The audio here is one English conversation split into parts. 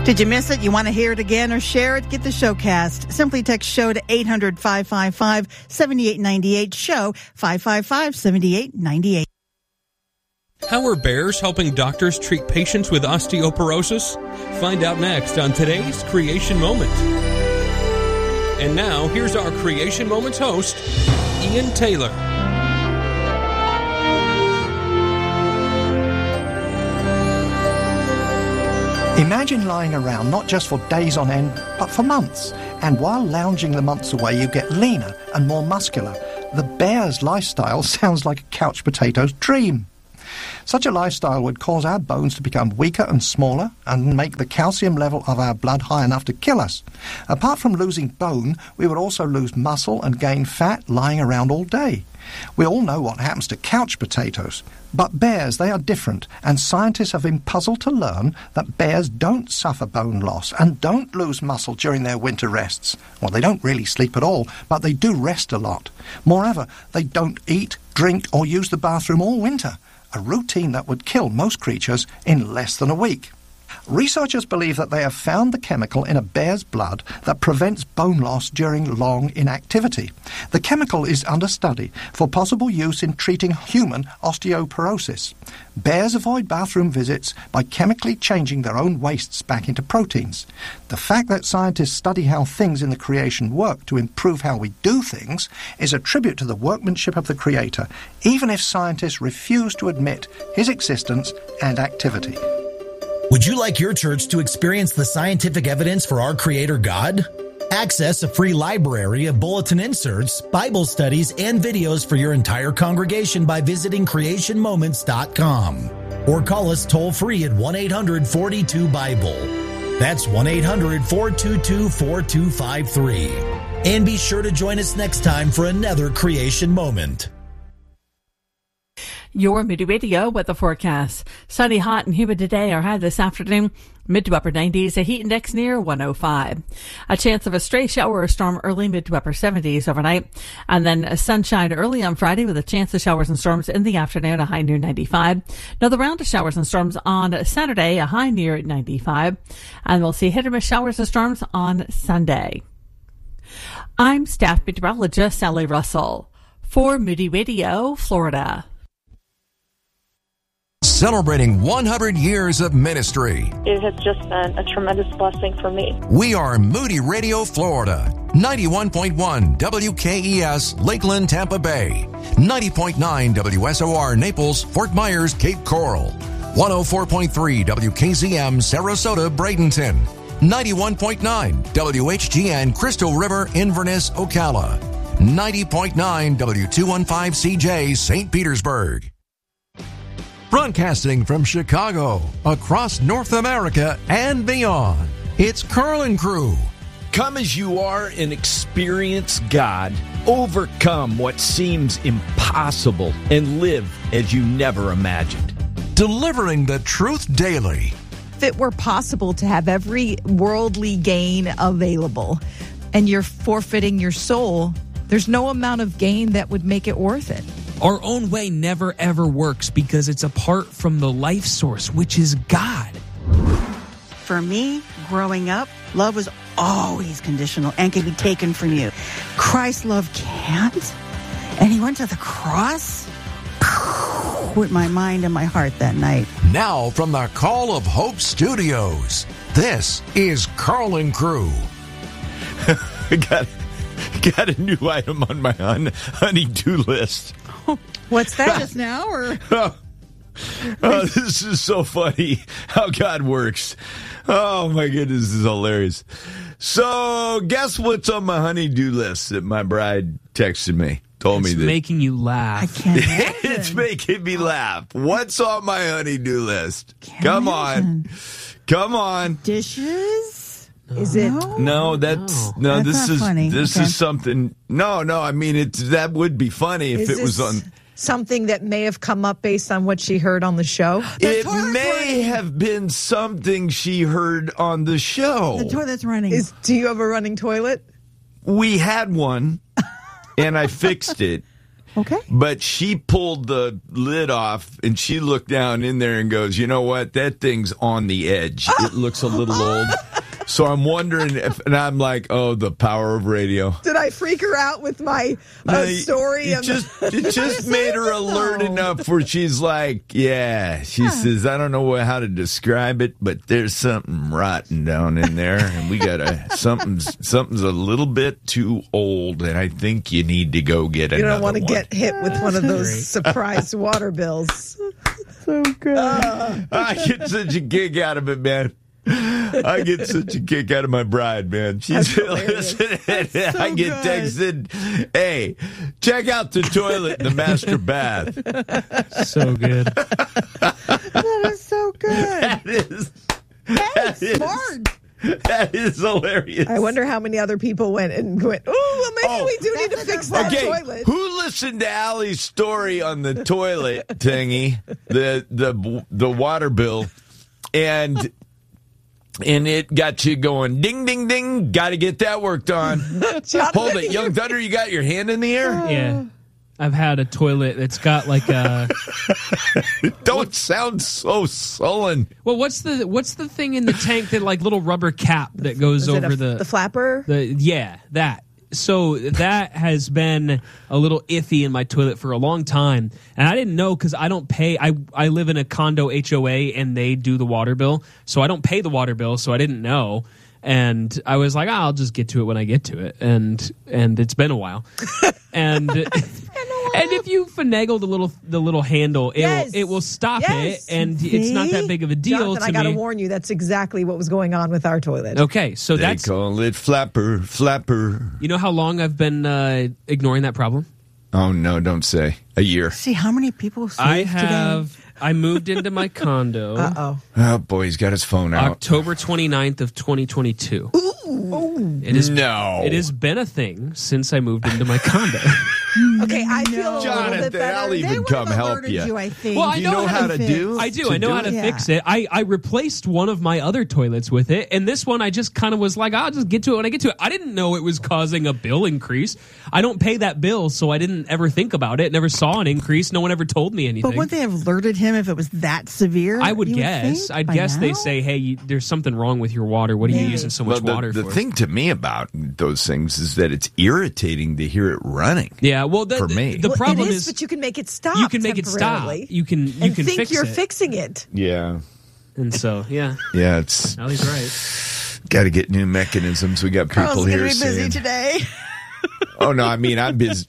Did you miss it? You want to hear it again or share it? Get the showcast. Simply text SHOW to 800-555-7898. SHOW 555-7898. How are bears helping doctors treat patients with osteoporosis? Find out next on today's Creation Moment. And now, here's our Creation Moments host, Ian Taylor. Imagine lying around not just for days on end, but for months. And while lounging the months away, you get leaner and more muscular. The bear's lifestyle sounds like a couch potato's dream. Such a lifestyle would cause our bones to become weaker and smaller and make the calcium level of our blood high enough to kill us. Apart from losing bone, we would also lose muscle and gain fat lying around all day. We all know what happens to couch potatoes. But bears, they are different, and scientists have been puzzled to learn that bears don't suffer bone loss and don't lose muscle during their winter rests. Well, they don't really sleep at all, but they do rest a lot. Moreover, they don't eat, drink, or use the bathroom all winter, a routine that would kill most creatures in less than a week. Researchers believe that they have found the chemical in a bear's blood that prevents bone loss during long inactivity. The chemical is under study for possible use in treating human osteoporosis. Bears avoid bathroom visits by chemically changing their own wastes back into proteins. The fact that scientists study how things in the creation work to improve how we do things is a tribute to the workmanship of the Creator, even if scientists refuse to admit His existence and activity. Would you like your church to experience the scientific evidence for our Creator God? Access a free library of bulletin inserts, Bible studies, and videos for your entire congregation by visiting creationmoments.com. Or call us toll-free at 1-800-42-BIBLE. That's 1-800-422-4253. And be sure to join us next time for another Creation Moment. Your Moody Radio weather forecast. Sunny, hot, and humid today. Our high this afternoon, mid to upper 90s. A heat index near 105. A chance of a stray shower or storm early, mid to upper 70s overnight. And then sunshine early on Friday with a chance of showers and storms in the afternoon, a high near 95. Another round of showers and storms on Saturday, a high near 95. And we'll see hit or miss showers and storms on Sunday. I'm staff meteorologist Sally Russell for Moody Radio, Florida. Celebrating 100 years of ministry. It has just been a tremendous blessing for me. We are Moody Radio, Florida. 91.1 WKES, Lakeland, Tampa Bay. 90.9 WSOR, Naples, Fort Myers, Cape Coral. 104.3 WKZM, Sarasota, Bradenton. 91.9 WHGN, Crystal River, Inverness, Ocala. 90.9 W215CJ, St. Petersburg. Broadcasting from Chicago, across North America and beyond, it's Carl and Crew. Come as you are and experience God. Overcome what seems impossible and live as you never imagined. Delivering the truth daily. If it were possible to have every worldly gain available and you're forfeiting your soul, there's no amount of gain that would make it worth it. Our own way never, ever works because it's apart from the life source, which is God. For me, growing up, love was always conditional and can be taken from you. Christ's love can't. And he went to the cross with my mind and my heart that night. Now from the Call of Hope Studios, this is Carl and Crew. Got a new item on my honey-do list. What's that just now? Or this is so funny how God works. Oh my goodness, this is hilarious. So guess what's on my honey-do list that my bride texted me? Told me that. It's making you laugh. I can't imagine. It's making me laugh. What's on my honey-do list? Come on. Dishes? Is it? No, this is funny. This is something. No. I mean, that would be funny if it was on something that may have come up based on what she heard on the show. It may have been something she heard on the show. The toilet's running. Do you have a running toilet? We had one, and I fixed it. Okay. But she pulled the lid off, and she looked down in there and goes, you know what? That thing's on the edge. It looks a little old. So I'm wondering if, and I'm like, oh, the power of radio. Did I freak her out with my story? It just made her alert enough where she's like, yeah. She says, I don't know how to describe it, but there's something rotten down in there, and we gotta something's a little bit too old, and I think you need to go get another one. You don't want to get hit with one of those surprise water bills. So good. I get such a kick out of it, man. I get such a kick out of my bride, man. She's listening. I get texted, hey, check out the toilet in the master bath. So good. That is so good. That is Smart. That is hilarious. I wonder how many other people went, oh, well, maybe we do need to fix that toilet. Who listened to Allie's story on the toilet thingy, the water bill, and it got you going, ding, ding, ding, got to get that worked on. Hold it, Young Thunder, you got your hand in the air? Yeah. I've had a toilet that's got like a... Don't sound so sullen. Well, what's the thing in the tank that like little rubber cap that goes over the flapper? Yeah, that. So that has been a little iffy in my toilet for a long time. And I didn't know because I don't pay. I live in a condo HOA and they do the water bill. So I don't pay the water bill, so I didn't know. And I was like, I'll just get to it when I get to it. And it's been a while. And if you finagle the little handle, it will stop it, and it's not that big of a deal. Jonathan, I got to warn you, that's exactly what was going on with our toilet. Okay, so they call it flapper. You know how long I've been ignoring that problem? Oh no, don't say a year. See how many people today? I moved into my condo. Uh-oh. Oh, boy, he's got his phone out. October 29th of 2022. Ooh. It has been a thing since I moved into my condo. Okay, I feel a little bit better. I'll even come help you. I think. Well, I know how to do. I do. I know how to fix it. I replaced one of my other toilets with it, and this one I just kind of was like, I'll just get to it when I get to it. I didn't know it was causing a bill increase. I don't pay that bill, so I didn't ever think about it. Never saw an increase. No one ever told me anything. But would they have alerted him if it was that severe? I would guess. I'd guess they say, hey, there's something wrong with your water. What are you using so much water for? The thing to me about those things is that it's irritating to hear it running. Yeah, well, for me. The problem is, but you can make it stop. You can make it stop. You can think fix you're it. fixing it. Yeah. And so, yeah. Yeah, it's... Allie's right. Got to get new mechanisms. We got people Carl's here gonna be saying... busy today. Oh, no, I mean, I'm busy.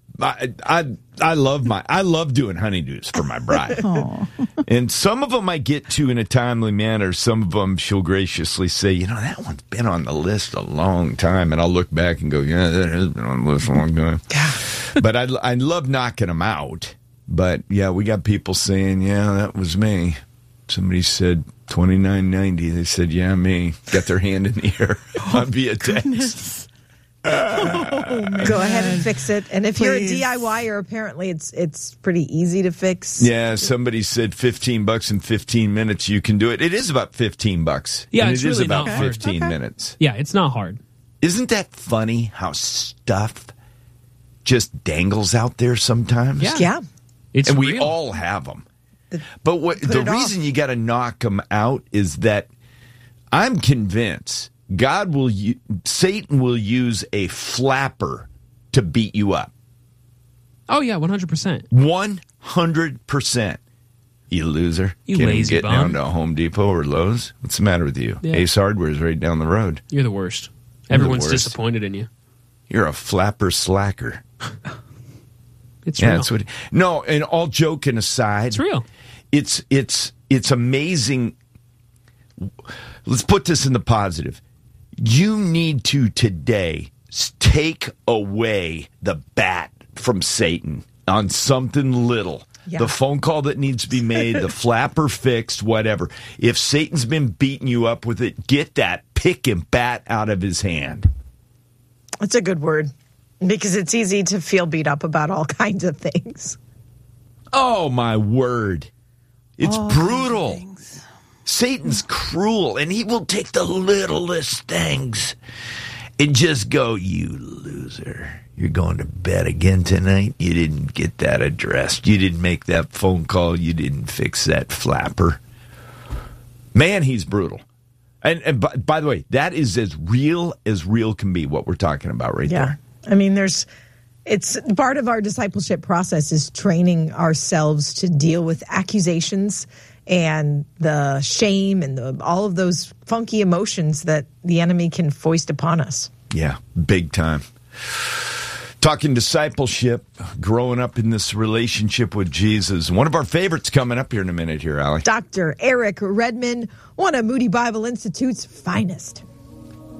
I love doing honeydews for my bride. And some of them I get to in a timely manner. Some of them she'll graciously say, that one's been on the list a long time. And I'll look back and go, yeah, that has been on the list a long time. But I love knocking them out. But, yeah, we got people saying, yeah, that was me. Somebody said $29.90. They said, yeah, me. Got their hand in the air on via text. Go ahead and fix it. And if you're a DIYer, apparently it's pretty easy to fix. Yeah, somebody said $15 in 15 minutes. You can do it. It is about $15. Yeah, and it's it is really about not hard. 15 minutes. Yeah, it's not hard. Isn't that funny how stuff just dangles out there sometimes? Yeah. And we real. all have them. But the reason you got to knock them out is that I'm convinced Satan will use a flapper to beat you up. Oh, yeah, 100%. 100%. You loser. You Can't lazy get bum. down to Home Depot or Lowe's. What's the matter with you? Yeah. Ace Hardware is right down the road. You're the worst. You're Everyone's the worst. disappointed in you. You're a flapper slacker. It's real. That's what. No, and all joking aside, It's real. It's amazing. Let's put this in the positive. You need to today take away the bat from Satan on something little. Yeah. The phone call that needs to be made, the flapper fixed, whatever. If Satan's been beating you up with it, get that pick and bat out of his hand. That's a good word. Because it's easy to feel beat up about all kinds of things. Oh, my word. It's brutal. Satan's cruel, and he will take the littlest things and just go, you loser. You're going to bed again tonight. You didn't get that addressed. You didn't make that phone call. You didn't fix that flapper. Man, he's brutal. And by the way, that is as real can be, what we're talking about right there. I mean, it's part of our discipleship process is training ourselves to deal with accusations and the shame and all of those funky emotions that the enemy can foist upon us. Yeah, big time. Talking discipleship, growing up in this relationship with Jesus. One of our favorites coming up here in a minute here, Allie. Dr. Eric Redmond, one of Moody Bible Institute's finest.